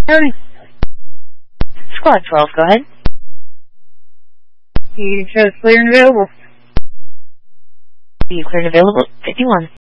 Howdy. Squad 12, go ahead. You chose clear and available. Are you clear and available? 51.